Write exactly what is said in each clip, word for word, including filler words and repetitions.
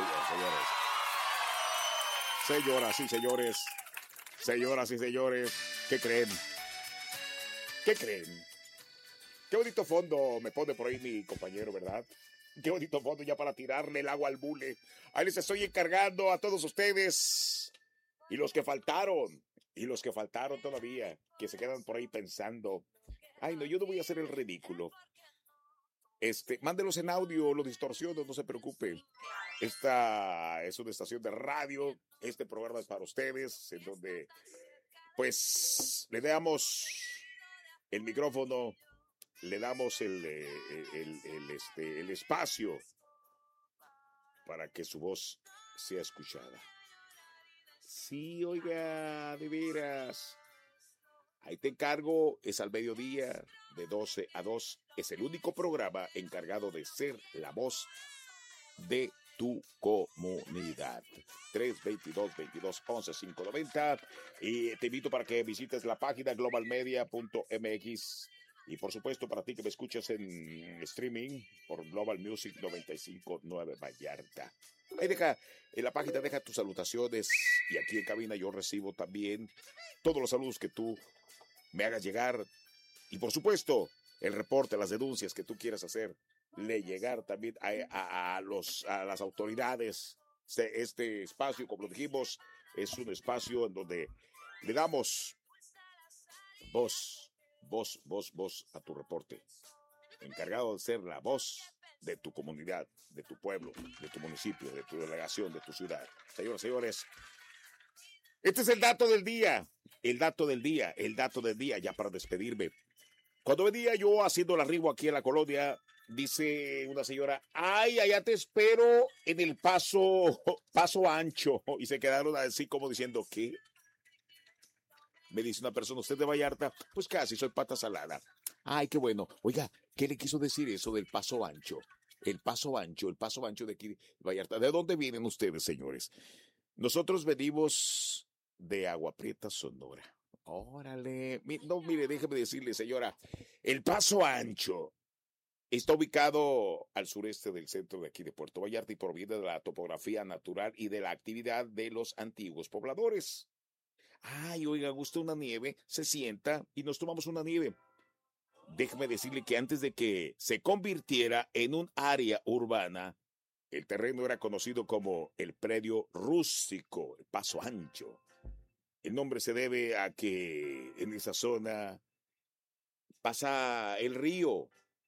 señores. Señoras y señores, señoras y señores, ¿qué creen? ¿Qué creen? Qué bonito fondo me pone por ahí mi compañero, ¿verdad? Qué bonito fondo ya para tirarle el agua al bule. Ahí les estoy encargando a todos ustedes. Y los que faltaron, y los que faltaron todavía, que se quedan por ahí pensando, ay no, yo no voy a hacer el ridículo. Este, mándelos en audio, lo distorsiono, no se preocupe. Esta es una estación de radio, este programa es para ustedes, en donde, pues, le damos el micrófono, le damos el, el, el, el, este, el espacio para que su voz sea escuchada. Sí, oiga, de veras. Ahí te encargo, es al mediodía, de doce a dos. Es el único programa encargado de ser la voz de tu comunidad. tres dos dos, veintidós, once, quinientos noventa. Y te invito para que visites la página global media punto m x. Y por supuesto, para ti que me escuchas en streaming por Global Music noventa y cinco punto nueve Vallarta. Ahí deja, en la página deja tus salutaciones. Y aquí en cabina yo recibo también todos los saludos que tú me hagas llegar. Y por supuesto, el reporte, las denuncias que tú quieras hacer, le llegar también a, a, a, los, a las autoridades. Este, este espacio, como lo dijimos, es un espacio en donde le damos voz, voz, voz, voz a tu reporte. Encargado de ser la voz de tu comunidad, de tu pueblo, de tu municipio, de tu delegación, de tu ciudad. Señoras y señores, este es el dato del día, el dato del día, el dato del día, ya para despedirme. Cuando venía yo haciendo el arribo aquí en la colonia, dice una señora, ay, allá te espero en el paso, paso ancho. Y se quedaron así como diciendo, ¿qué? Me dice una persona, ¿usted de Vallarta? Pues casi, soy pata salada. Ay, qué bueno. Oiga, ¿qué le quiso decir eso del paso ancho? El paso ancho, el paso ancho de aquí de Vallarta. ¿De dónde vienen ustedes, señores? Nosotros venimos de Agua Prieta, Sonora. Órale. No, mire, déjeme decirle, señora, el paso ancho está ubicado al sureste del centro de aquí de Puerto Vallarta y proviene de la topografía natural y de la actividad de los antiguos pobladores. Ay, oiga, gusta una nieve, se sienta y nos tomamos una nieve. Déjeme decirle que antes de que se convirtiera en un área urbana, el terreno era conocido como el predio rústico, el paso ancho. El nombre se debe a que en esa zona pasa el río.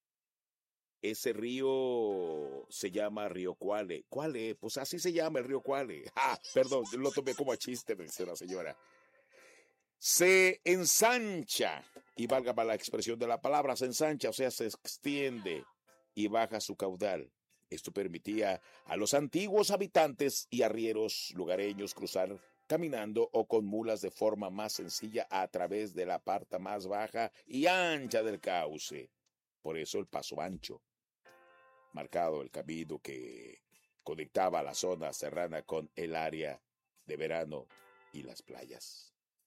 Ese río se llama Río Cuale. ¿Cuale? Pues así se llama el río Cuale. Ah, perdón, lo tomé como a chiste, me dice la señora. Se ensancha, y valga para la expresión de la palabra, se ensancha, o sea, se extiende y baja su caudal. Esto permitía a los antiguos habitantes y arrieros lugareños cruzar caminando o con mulas de forma más sencilla a través de la parte más baja y ancha del cauce. Por eso el paso ancho, marcado el camino que conectaba la zona serrana con el área de verano y las playas.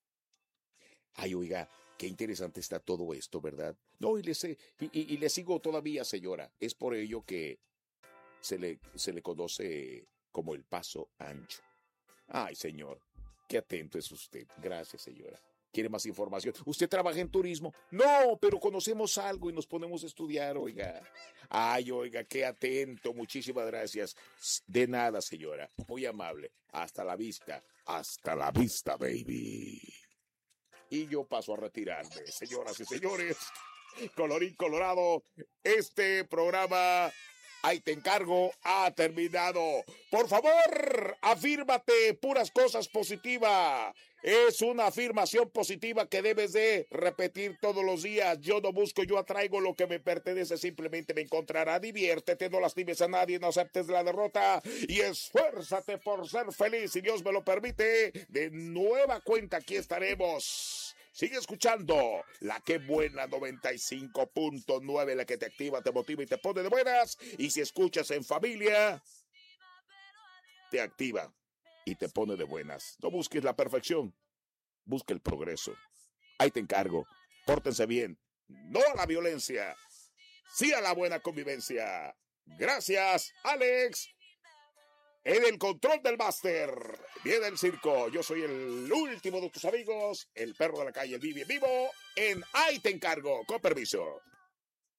Ay, oiga, qué interesante está todo esto, ¿verdad? No, y le, sé, y, y, y le sigo todavía, señora. Es por ello que se le, se le conoce como el paso ancho. Ay, señor, qué atento es usted. Gracias, señora. ¿Quiere más información? ¿Usted trabaja en turismo? No, pero conocemos algo y nos ponemos a estudiar, oiga. Ay, oiga, qué atento. Muchísimas gracias. De nada, señora. Muy amable. Hasta la vista. Hasta la vista, baby. Y yo paso a retirarme, señoras y señores. Colorín colorado, este programa, ahí te encargo, ha terminado. Por favor, afírmate, puras cosas positivas. Es una afirmación positiva que debes de repetir todos los días. Yo no busco, yo atraigo lo que me pertenece, simplemente me encontrará. Diviértete, no lastimes a nadie, no aceptes la derrota y esfuérzate por ser feliz. Si Dios me lo permite, de nueva cuenta aquí estaremos. Sigue escuchando la que buena noventa y cinco punto nueve, la que te activa, te motiva y te pone de buenas. Y si escuchas en familia, te activa y te pone de buenas. No busques la perfección, busca el progreso. Ahí te encargo. Pórtense bien. No a la violencia, sí a la buena convivencia. Gracias, Alex. En el control del máster, viene el circo. Yo soy el último de tus amigos, el perro de la calle, el Vivi en vivo, en Ahí Te Encargo. Con permiso.